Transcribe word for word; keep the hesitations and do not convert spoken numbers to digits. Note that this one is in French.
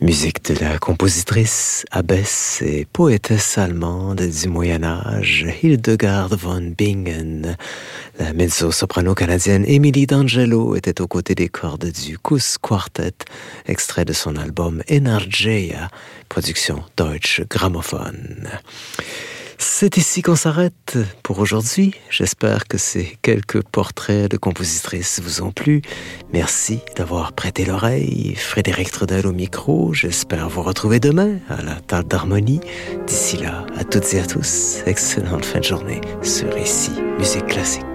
Musique de la compositrice, abbesse et poétesse allemande du Moyen-Âge, Hildegard von Bingen. La mezzo-soprano canadienne Emily D'Angelo était aux côtés des cordes du Kuss Quartet, extrait de son album Energeia, production Deutsche Grammophon. C'est ici qu'on s'arrête pour aujourd'hui. J'espère que ces quelques portraits de compositrices vous ont plu. Merci d'avoir prêté l'oreille. Frédéric Trudel au micro. J'espère vous retrouver demain à la table d'harmonie. D'ici là, à toutes et à tous, excellente fin de journée sur Ici Musique Classique.